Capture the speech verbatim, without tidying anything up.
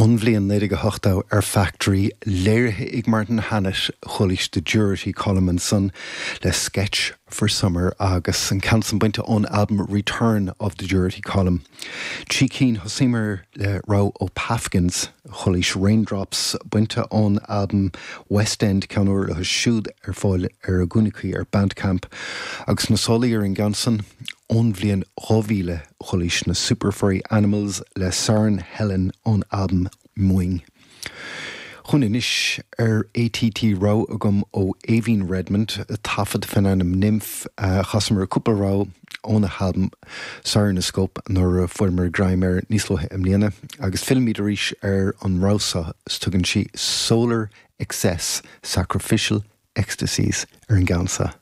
Onbhliain néide hochtá ar factory léirithe ag Martin Hannett cholis the Durity column and son le sketch for summer agus an cansan buinte ón album Return of the Durity column. Tí cín hosimar le rá ó Pafkins cholis Raindrops buinte ón album West End ceanúir le siúd ar fáil ar a gúnicaí ar Bandcamp agus na solaí ar an gansan Onbhliain Rovíle cholis na Super Furry Animals le Sarn Helen ón album Moing. Chun inis ar A T T rá agam ó Aveen Redmond, a tafad fananam nymph uh, chasamar cúpla rá óna album Sarn na Scope nor fuirmar graimer níslóthe imlíana agus filmíad arís ar an rása stugann si Solar Excess Sacrificial Ecstasies ar an gansa.